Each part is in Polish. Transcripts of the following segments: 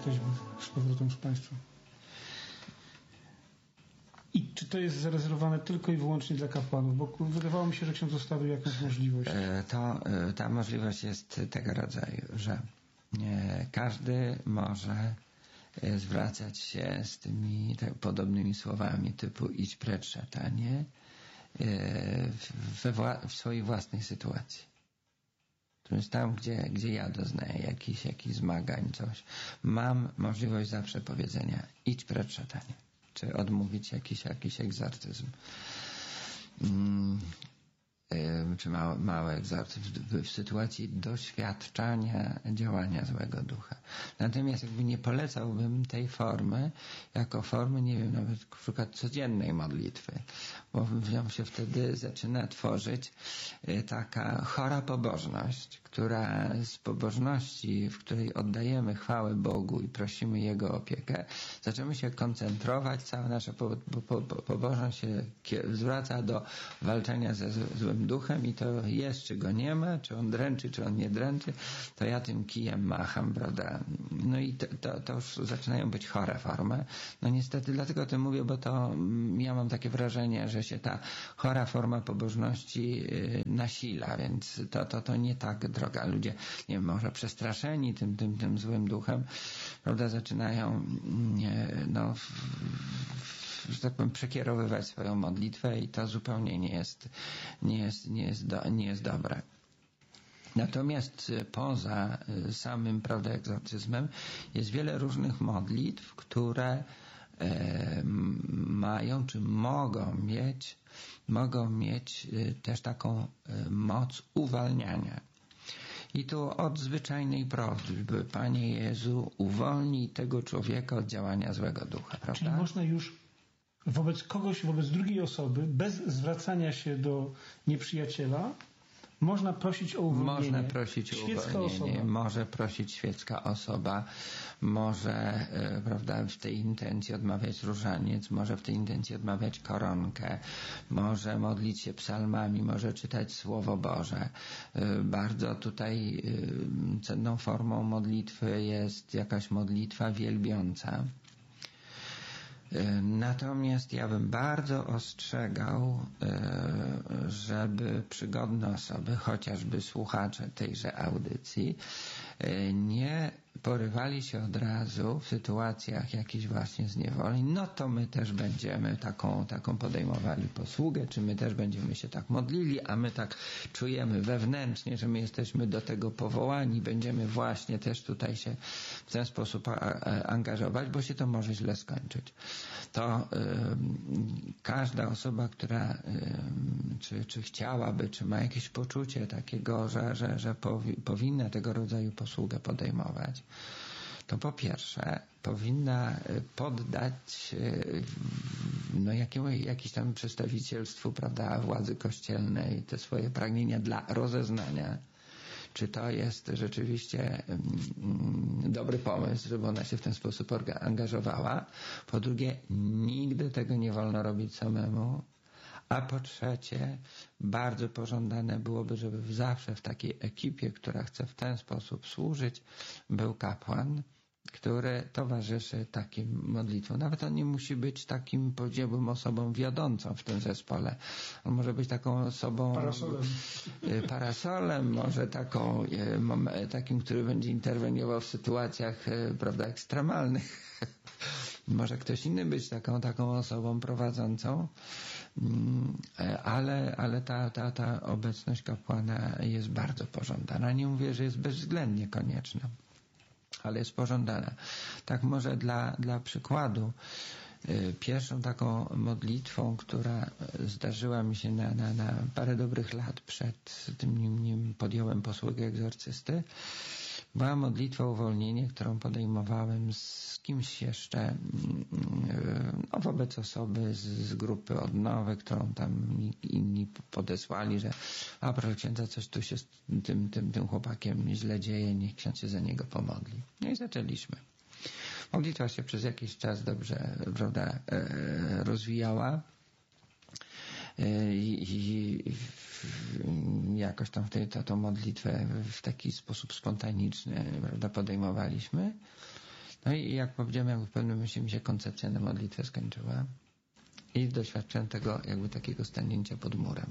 jesteśmy z powrotem z Państwem. I czy to jest zarezerwowane tylko i wyłącznie dla kapłanów? Bo wydawało mi się, że ksiądz zostawił jakąś możliwość. Ta możliwość jest tego rodzaju, że każdy może zwracać się z tymi podobnymi słowami typu idź precz szatanie w swojej własnej sytuacji. To jest tam, gdzie ja doznaję jakichś zmagań, coś. Mam możliwość zawsze powiedzenia idź precz szatanie. Czy odmówić jakiś egzorcyzm. Czy mały egzorcyzm w sytuacji doświadczania działania złego ducha. Natomiast nie polecałbym tej formy jako formy, nie wiem, nawet na przykład codziennej modlitwy, bo w nią się wtedy zaczyna tworzyć taka chora pobożność, która z pobożności, w której oddajemy chwałę Bogu i prosimy Jego opiekę, zaczynamy się koncentrować, cała nasza pobożność się zwraca do walczenia ze złym duchem i to jest, czy go nie ma, czy on dręczy, czy on nie dręczy, to ja tym kijem macham, prawda? No i to już zaczynają być chore formy. No niestety dlatego o tym mówię, bo to ja mam takie wrażenie, że się ta chora forma pobożności nasila, więc to nie tak droga. Ludzie, nie wiem, może przestraszeni tym złym duchem, prawda, zaczynają że tak powiem, przekierowywać swoją modlitwę i to zupełnie nie jest dobre. Natomiast poza samym, prawda, egzorcyzmem jest wiele różnych modlitw, które mają czy mogą mieć też taką moc uwalniania. I tu od zwyczajnej prośby, Panie Jezu, uwolnij tego człowieka od działania złego ducha, prawda? Czyli można już wobec kogoś, wobec drugiej osoby, bez zwracania się do nieprzyjaciela, można prosić o uwolnienie. Można prosić o uwolnienie, może prosić świecka osoba, może, prawda, w tej intencji odmawiać różaniec, może w tej intencji odmawiać koronkę, może modlić się psalmami, może czytać Słowo Boże. Bardzo tutaj cenną formą modlitwy jest jakaś modlitwa wielbiąca. Natomiast ja bym bardzo ostrzegał, żeby przygodne osoby, chociażby słuchacze tejże audycji, nie porywali się od razu w sytuacjach jakichś właśnie zniewoleń, no to my też będziemy taką podejmowali posługę, czy my też będziemy się tak modlili, a my tak czujemy wewnętrznie, że my jesteśmy do tego powołani, będziemy właśnie też tutaj się w ten sposób angażować, bo się to może źle skończyć. To każda osoba, która czy chciałaby, czy ma jakieś poczucie takiego, że powinna tego rodzaju posługę podejmować, to po pierwsze powinna poddać jakiś tam przedstawicielstwu, prawda, władzy kościelnej te swoje pragnienia dla rozeznania, czy to jest rzeczywiście dobry pomysł, żeby ona się w ten sposób angażowała. Po drugie, nigdy tego nie wolno robić samemu. A po trzecie, bardzo pożądane byłoby, żeby zawsze w takiej ekipie, która chce w ten sposób służyć, był kapłan, który towarzyszy takim modlitwom. Nawet on nie musi być takim, powiedziałbym, osobą wiodącą w tym zespole. On może być taką osobą... Parasolem, może takim, który będzie interweniował w sytuacjach, prawda, ekstremalnych. Może ktoś inny być taką osobą prowadzącą, ale ta obecność kapłana jest bardzo pożądana. Nie mówię, że jest bezwzględnie konieczna, ale jest pożądana. Tak może dla przykładu, pierwszą taką modlitwą, która zdarzyła mi się na parę dobrych lat przed tym, nim podjąłem posługę egzorcysty, była modlitwa o uwolnienie, którą podejmowałem z kimś jeszcze, wobec osoby z grupy odnowy, którą tam inni podesłali, że proszę księdza, coś tu się z tym chłopakiem źle dzieje, niech ksiądz się za niego pomodli. No i zaczęliśmy. Modlitwa się przez jakiś czas dobrze, prawda, rozwijała i jakoś tam tą modlitwę w taki sposób spontaniczny, prawda, podejmowaliśmy. No i jak powiedziałem, jakby w pewnym momencie mi się koncepcja na modlitwę skończyła i doświadczyłem tego jakby takiego stanięcia pod murem.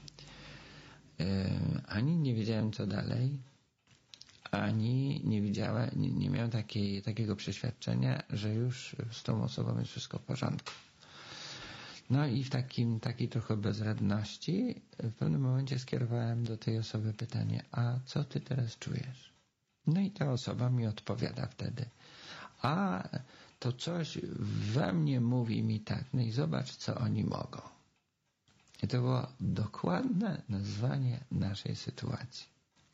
Ani nie wiedziałem co dalej, ani nie miałem takiego przeświadczenia, że już z tą osobą jest wszystko w porządku. No i w takiej trochę bezradności w pewnym momencie skierowałem do tej osoby pytanie: a co ty teraz czujesz? No i ta osoba mi odpowiada wtedy: a to coś we mnie mówi mi tak, no i zobacz co oni mogą. I to było dokładne nazwanie naszej sytuacji.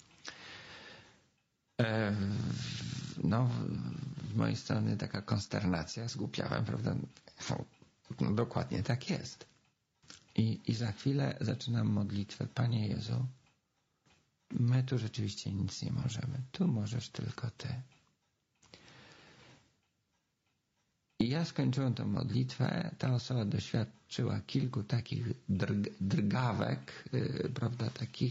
No, z mojej strony taka konsternacja, zgłupiałem, prawda? No, dokładnie tak jest. I za chwilę zaczynam modlitwę: Panie Jezu, my tu rzeczywiście nic nie możemy. Tu możesz tylko Ty. I ja skończyłem tę modlitwę, ta osoba doświadczyła kilku takich drgawek, prawda,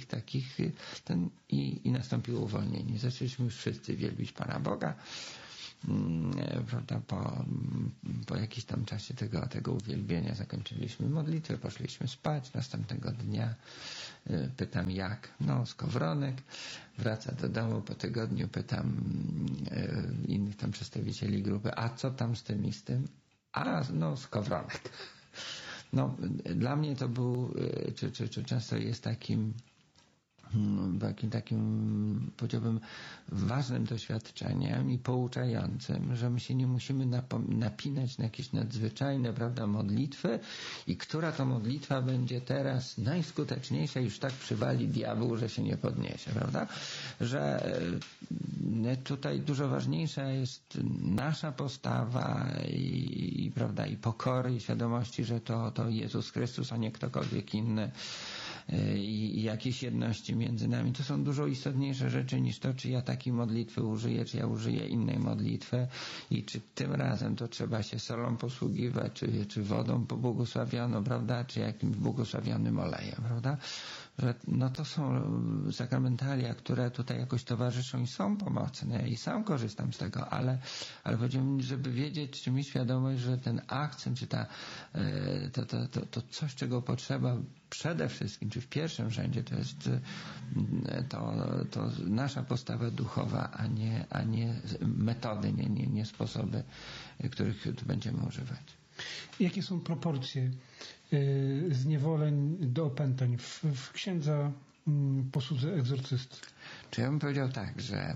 i nastąpiło uwolnienie. Zaczęliśmy już wszyscy wielbić Pana Boga, prawda, po jakimś tam czasie tego uwielbienia zakończyliśmy modlitwę, poszliśmy spać. Następnego dnia pytam jak? No, skowronek. Wraca do domu po tygodniu, pytam innych tam przedstawicieli grupy: a co tam z tym i z tym? A, no, skowronek. No, dla mnie to był, czy często jest takim, powiedziałbym, ważnym doświadczeniem i pouczającym, że my się nie musimy napinać na jakieś nadzwyczajne, prawda, modlitwy i która to modlitwa będzie teraz najskuteczniejsza, już tak przywali diabeł, że się nie podniesie, prawda? Że tutaj dużo ważniejsza jest nasza postawa i prawda, i pokory, i świadomości, że to Jezus Chrystus, a nie ktokolwiek inny, i jakiejś jedności między nami. To są dużo istotniejsze rzeczy niż to, czy ja takiej modlitwy użyję, czy ja użyję innej modlitwy i czy tym razem to trzeba się solą posługiwać, czy wodą pobłogosławioną, prawda, czy jakimś błogosławionym olejem, prawda? Że no to są sakramentalia, które tutaj jakoś towarzyszą i są pomocne i sam korzystam z tego, ale powiedziałbym, żeby wiedzieć, czy mieć świadomość, że ten akcent, czy to coś, czego potrzeba przede wszystkim, czy w pierwszym rzędzie, to jest to nasza postawa duchowa, a nie metody, nie sposoby, których tu będziemy używać. Jakie są proporcje zniewoleń do opętań w księdza posłudze egzorcysty? Czy ja bym powiedział tak, że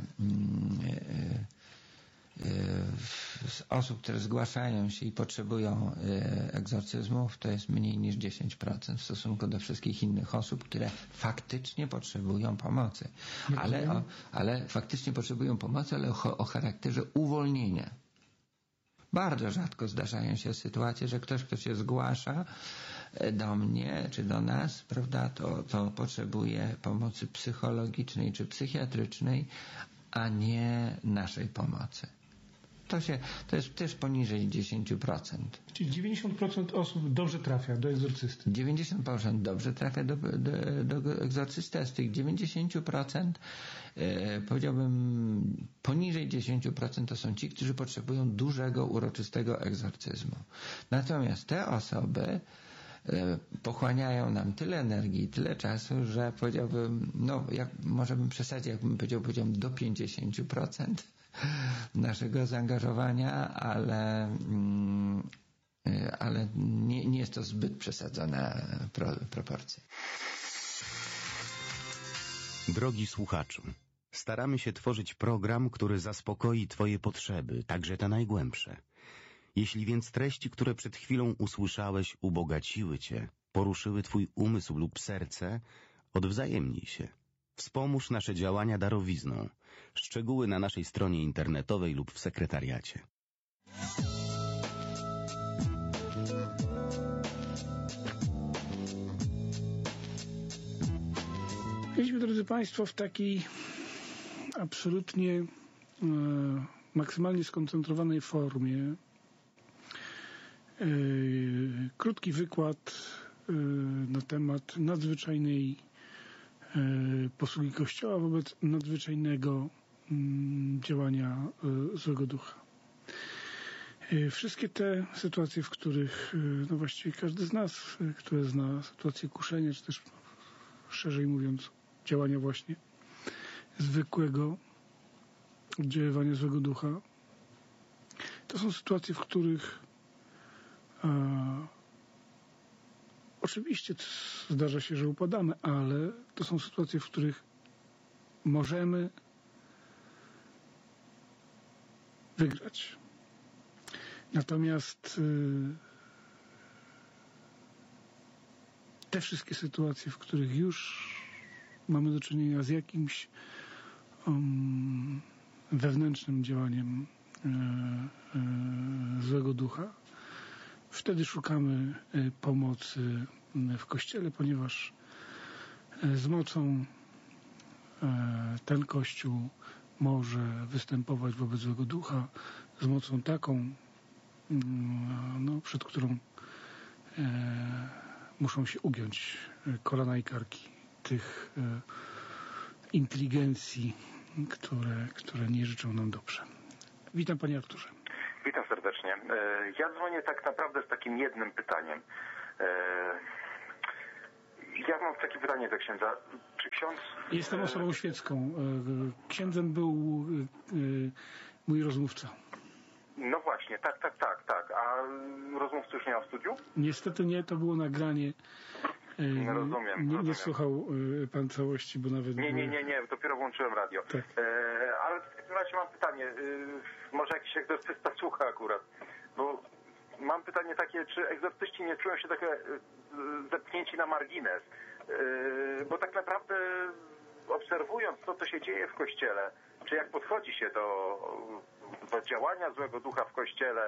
z osób, które zgłaszają się i potrzebują egzorcyzmów, to jest mniej niż 10% w stosunku do wszystkich innych osób, które faktycznie potrzebują pomocy. Ale faktycznie potrzebują pomocy, ale o charakterze uwolnienia. Bardzo rzadko zdarzają się sytuacje, że ktoś, kto się zgłasza do mnie czy do nas, prawda, to potrzebuje pomocy psychologicznej czy psychiatrycznej, a nie naszej pomocy. To jest też poniżej 10%. Czyli 90% osób dobrze trafia do egzorcysty. 90% dobrze trafia do egzorcysty, a z tych 90% powiedziałbym poniżej 10% to są ci, którzy potrzebują dużego, uroczystego egzorcyzmu. Natomiast te osoby pochłaniają nam tyle energii i tyle czasu, że powiedziałbym, no może bym przesadził, jakbym powiedział do 50% naszego zaangażowania, ale nie jest to zbyt przesadzona proporcja. Drogi słuchaczu, staramy się tworzyć program, który zaspokoi Twoje potrzeby, także te najgłębsze. Jeśli więc treści, które przed chwilą usłyszałeś, ubogaciły Cię, poruszyły Twój umysł lub serce, odwzajemnij się. Wspomóż nasze działania darowizną. Szczegóły na naszej stronie internetowej lub w sekretariacie. Jesteśmy, drodzy Państwo, w takiej absolutnie maksymalnie skoncentrowanej formie. Krótki wykład na temat nadzwyczajnej posługi Kościoła wobec nadzwyczajnego działania złego ducha. Wszystkie te sytuacje, w których no właściwie każdy z nas, który zna sytuację kuszenia, czy też szerzej mówiąc działania właśnie zwykłego oddziaływania złego ducha, to są sytuacje, w których oczywiście zdarza się, że upadamy, ale to są sytuacje, w których możemy wygrać. Natomiast te wszystkie sytuacje, w których już mamy do czynienia z jakimś wewnętrznym działaniem złego ducha, wtedy szukamy pomocy w Kościele, ponieważ z mocą ten Kościół może występować wobec złego ducha, z mocą taką, no, przed którą muszą się ugiąć kolana i karki tych inteligencji, które nie życzą nam dobrze. Witam, panie Arturze. Witam serdecznie. Ja dzwonię tak naprawdę z takim jednym pytaniem. Ja mam takie pytanie do księdza. Czy ksiądz... Jestem osobą świecką. Księdzem był mój rozmówca. No właśnie, tak. A rozmówcy już nie ma w studiu? Niestety nie, to było nagranie. Rozumiem. Nie słuchał pan całości, bo nawet... Nie, dopiero włączyłem radio. Tak. Ale w takim razie mam pytanie. Może jakiś egzorcysta słucha akurat. Bo mam pytanie takie, czy egzorcyści nie czują się trochę zepchnięci na margines? Bo tak naprawdę obserwując to, co się dzieje w Kościele, czy jak podchodzi się do działania złego ducha w Kościele,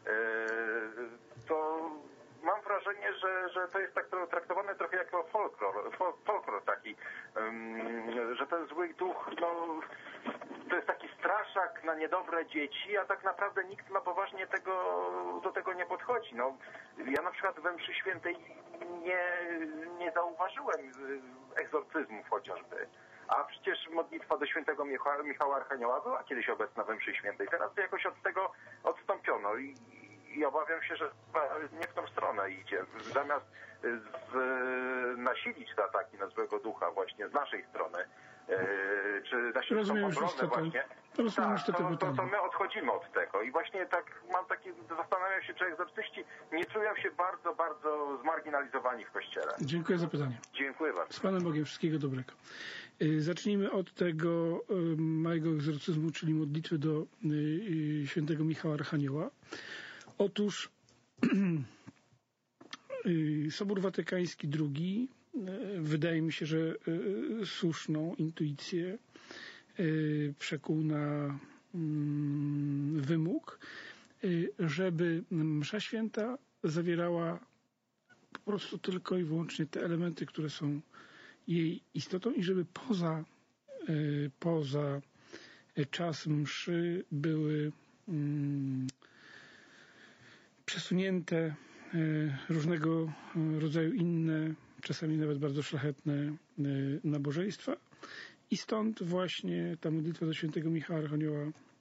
to mam wrażenie, że to jest tak traktowane trochę jako folklor taki, że ten zły duch, no, to jest taki straszak na niedobre dzieci, a tak naprawdę nikt na poważnie do tego nie podchodzi. No, ja na przykład we mszy świętej nie zauważyłem egzorcyzmów chociażby. A przecież modlitwa do świętego Michała Archanioła była kiedyś obecna we mszy świętej. Teraz to jakoś od tego odstąpiono i obawiam się, że nie w tą stronę idzie. Zamiast nasilić te ataki na złego ducha właśnie z naszej strony, czy nasilić tą obronę właśnie, to my odchodzimy od tego. I właśnie tak zastanawiam się, czy egzorcyści nie czują się bardzo, bardzo zmarginalizowani w Kościele. Dziękuję za pytanie. Dziękuję bardzo. Z Panem Bogiem, wszystkiego dobrego. Zacznijmy od tego małego egzorcyzmu, czyli modlitwy do świętego Michała Archanioła. Otóż Sobór Watykański II, wydaje mi się, że słuszną intuicję przekuł na wymóg, żeby msza święta zawierała po prostu tylko i wyłącznie te elementy, które są jej istotą i żeby poza czas mszy były przesunięte różnego rodzaju inne, czasami nawet bardzo szlachetne nabożeństwa. I stąd właśnie ta modlitwa do świętego Michała Archanioła.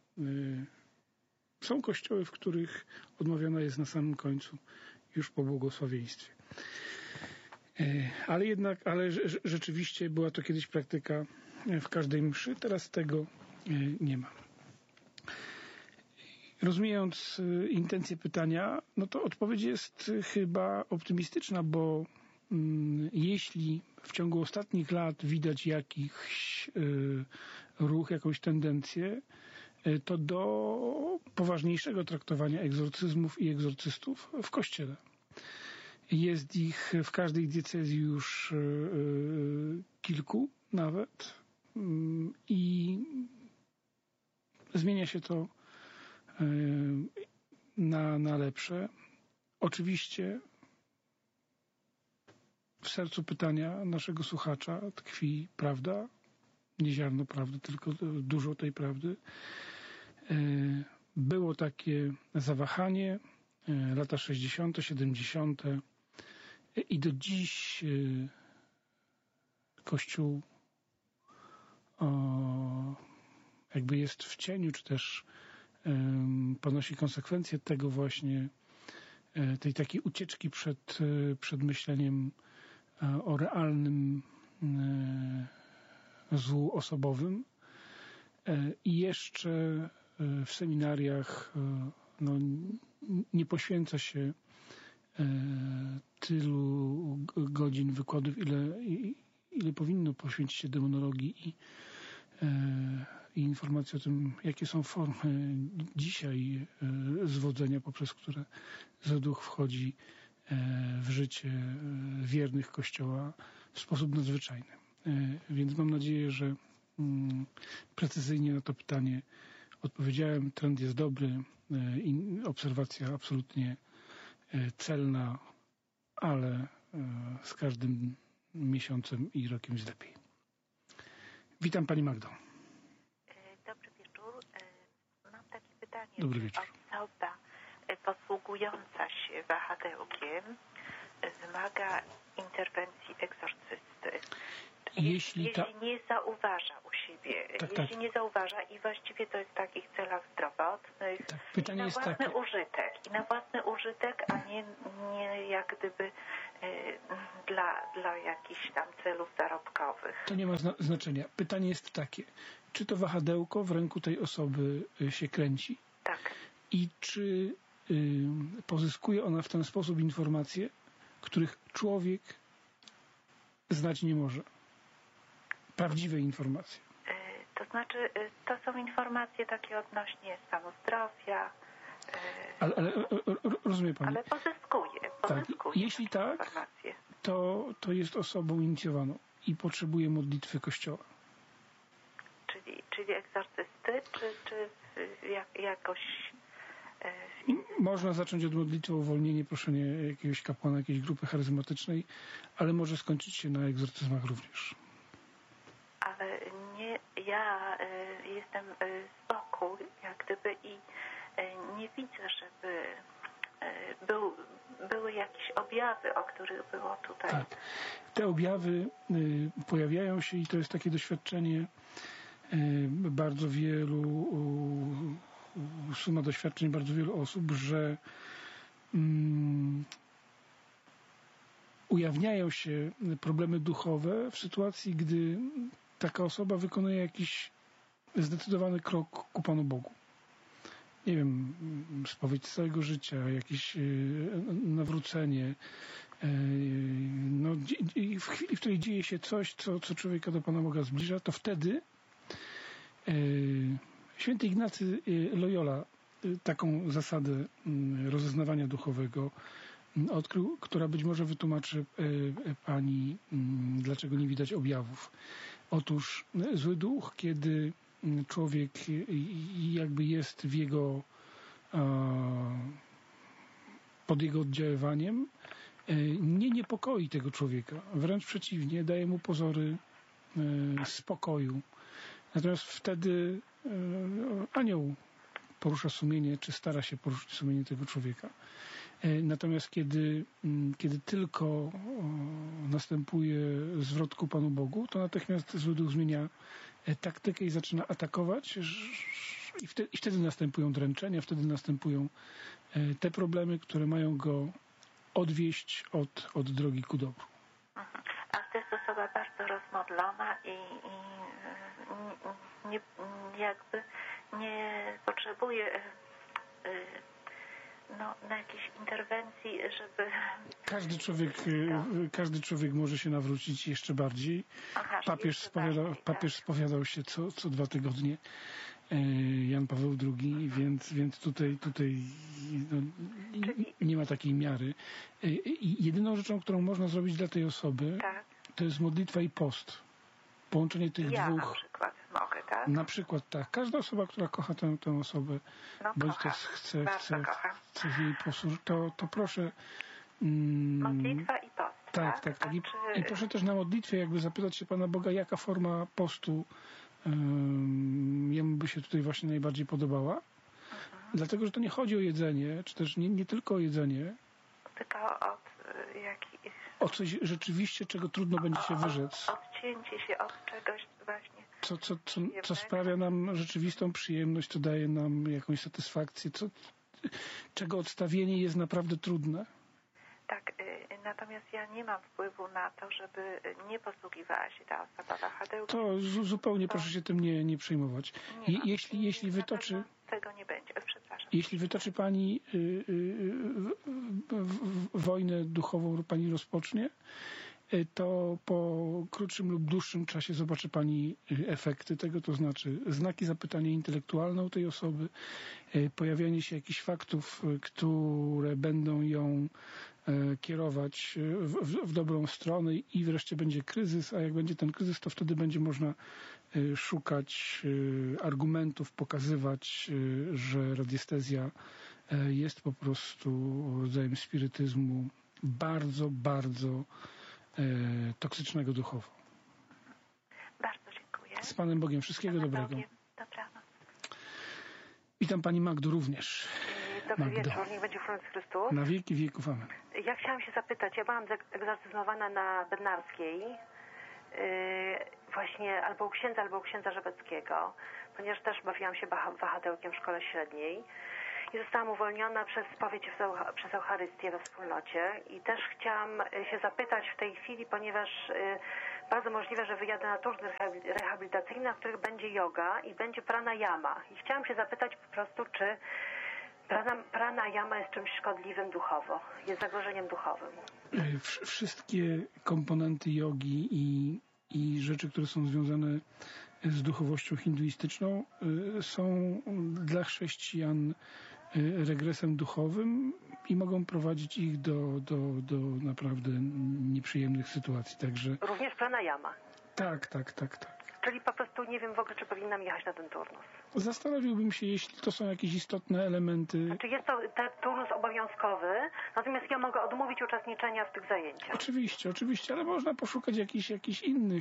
Są kościoły, w których odmawiana jest na samym końcu, już po błogosławieństwie. Ale rzeczywiście była to kiedyś praktyka w każdej mszy, teraz tego nie ma. Rozumiejąc intencję pytania, no to odpowiedź jest chyba optymistyczna, bo jeśli w ciągu ostatnich lat widać jakiś ruch, jakąś tendencję, to do poważniejszego traktowania egzorcyzmów i egzorcystów w Kościele. Jest ich w każdej diecezji już kilku nawet i zmienia się to na lepsze. Oczywiście w sercu pytania naszego słuchacza tkwi prawda, nie ziarno prawdy, tylko dużo tej prawdy. Było takie zawahanie, lata 60., 70. i do dziś Kościół jakby jest w cieniu, czy też ponosi konsekwencje tego właśnie, tej takiej ucieczki przed myśleniem o realnym złu osobowym. I jeszcze w seminariach nie poświęca się tylu godzin wykładów, ile powinno poświęcić się demonologii i informacji o tym, jakie są formy dzisiaj zwodzenia, poprzez które zły duch wchodzi w życie wiernych Kościoła w sposób nadzwyczajny. Więc mam nadzieję, że precyzyjnie na to pytanie odpowiedziałem. Trend jest dobry, obserwacja absolutnie celna, ale z każdym miesiącem i rokiem jest lepiej. Witam Pani Magdo. Dobry wieczór. Mam takie pytanie. Dobry wieczór. Osoba posługująca się wahadełkiem wymaga interwencji egzorcysty. Jeśli nie zauważa u siebie, jeśli nie zauważa i właściwie to jest w takich celach zdrowotnych, pytanie jest takie. I na własny użytek, a nie jak gdyby dla jakichś tam celów zarobkowych. To nie ma znaczenia. Pytanie jest takie, czy to wahadełko w ręku tej osoby się kręci? Tak. I czy pozyskuje ona w ten sposób informacje, których człowiek znać nie może? Prawdziwe informacje. To znaczy, to są informacje takie odnośnie stanu zdrowia. Ale rozumie Pani? Ale pozyskuje tak. Jeśli tak, informacje. To jest osobą inicjowaną i potrzebuje modlitwy Kościoła. Czyli egzorcysty, czy jakoś... Można zacząć od modlitwy o uwolnienie, proszenie jakiegoś kapłana, jakiejś grupy charyzmatycznej, ale może skończyć się na egzorcyzmach również. Ale nie, ja jestem z boku, jak gdyby, i nie widzę, żeby były jakieś objawy, o których było tutaj. Tak. Te objawy pojawiają się i to jest takie doświadczenie bardzo wielu, suma doświadczeń bardzo wielu osób, że ujawniają się problemy duchowe w sytuacji, gdy taka osoba wykonuje jakiś zdecydowany krok ku Panu Bogu. Nie wiem, spowiedź całego życia, jakieś nawrócenie. W chwili, w której dzieje się coś, co człowieka do Pana Boga zbliża, to wtedy święty Ignacy Loyola taką zasadę rozeznawania duchowego odkrył, która być może wytłumaczy Pani, dlaczego nie widać objawów. Otóż zły duch, kiedy człowiek jakby jest pod jego oddziaływaniem, nie niepokoi tego człowieka. Wręcz przeciwnie, daje mu pozory spokoju. Natomiast wtedy anioł porusza sumienie, czy stara się poruszyć sumienie tego człowieka. Natomiast kiedy tylko następuje zwrot ku Panu Bogu, to natychmiast zły duch zmienia taktykę i zaczyna atakować i wtedy następują dręczenia, wtedy następują te problemy, które mają go odwieść od drogi ku dobru. A to jest osoba bardzo rozmodlona i jakby nie potrzebuje na jakiejś interwencji, żeby... Każdy człowiek może się nawrócić jeszcze bardziej. Papież spowiadał się co 2 tygodnie, Jan Paweł II, więc tutaj nie ma takiej miary. Jedyną rzeczą, którą można zrobić dla tej osoby, to jest modlitwa i post. Połączenie tych dwóch. Na przykład mogę, tak? Na przykład tak. Każda osoba, która kocha tę osobę, bądź też chce jej posłużyć, to proszę... Modlitwa i post. Tak. I proszę też na modlitwie jakby zapytać się Pana Boga, jaka forma postu jemu by się tutaj właśnie najbardziej podobała. Dlatego, że to nie chodzi o jedzenie, czy też nie tylko o jedzenie. Tylko o coś rzeczywiście, czego trudno będzie się wyrzec. Odcięcie się od czegoś właśnie. Co sprawia nam rzeczywistą przyjemność, co daje nam jakąś satysfakcję, czego odstawienie jest naprawdę trudne. Tak, natomiast ja nie mam wpływu na to, żeby nie posługiwała się ta osoba wahadełkiem. To zupełnie proszę się tym nie przejmować. Jeśli wytoczy... Tego nie będzie, przepraszam. Jeśli wytoczy Pani wojnę duchową, Pani rozpocznie, to po krótszym lub dłuższym czasie zobaczy Pani efekty tego, to znaczy znaki zapytania intelektualne u tej osoby, pojawianie się jakichś faktów, które będą ją kierować w dobrą stronę i wreszcie będzie kryzys, a jak będzie ten kryzys, to wtedy będzie można szukać argumentów, pokazywać, że radiestezja jest po prostu rodzajem spirytyzmu bardzo, bardzo toksycznego duchowo. Bardzo dziękuję. Z Panem Bogiem. Wszystkiego dobrego. Dobranoc. Witam Pani Magdo również. Dobry wieczór, niech będzie chrzest Chrystus. Na wieki wieków, amen. Ja chciałam się zapytać, ja byłam egzorcyzmowana na Bednarskiej, właśnie albo u księdza Żebeckiego, ponieważ też bawiłam się wahadełkiem w szkole średniej i zostałam uwolniona przez spowiedź przez Eucharystię we wspólnocie i też chciałam się zapytać w tej chwili, ponieważ bardzo możliwe, że wyjadę na turzy rehabilitacyjny, na których będzie joga i będzie pranayama. I chciałam się zapytać po prostu, czy pranayama jest czymś szkodliwym duchowo, jest zagrożeniem duchowym. Wszystkie komponenty jogi i rzeczy, które są związane z duchowością hinduistyczną, są dla chrześcijan regresem duchowym i mogą prowadzić ich do naprawdę nieprzyjemnych sytuacji. Także... Również pranayama. Tak. Czyli po prostu nie wiem w ogóle, czy powinnam jechać na ten turnus. Zastanowiłbym się, jeśli to są jakieś istotne elementy. Znaczy jest to ten turnus obowiązkowy, natomiast ja mogę odmówić uczestniczenia w tych zajęciach. Oczywiście, ale można poszukać jakichś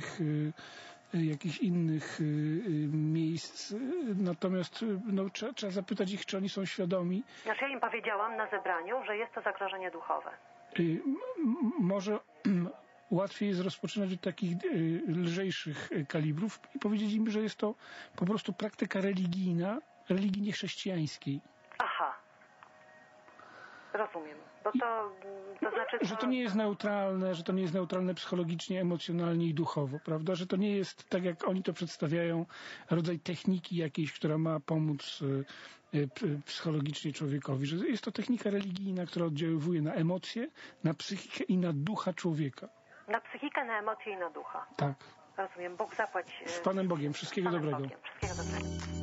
innych miejsc. Natomiast trzeba zapytać ich, czy oni są świadomi. Znaczy ja im powiedziałam na zebraniu, że jest to zagrożenie duchowe. Może łatwiej jest rozpoczynać od takich lżejszych kalibrów i powiedzieć im, że jest to po prostu praktyka religijna, religii niechrześcijańskiej. Aha. Rozumiem. Bo to znaczy... Że to nie jest neutralne, psychologicznie, emocjonalnie i duchowo, prawda? Że to nie jest, tak jak oni to przedstawiają, rodzaj techniki jakiejś, która ma pomóc psychologicznie człowiekowi. Że jest to technika religijna, która oddziaływuje na emocje, na psychikę i na ducha człowieka. Na psychikę, na emocje i na ducha. Tak. Rozumiem. Bóg zapłać. Z Panem Bogiem. Wszystkiego dobrego. Wszystkiego dobrego.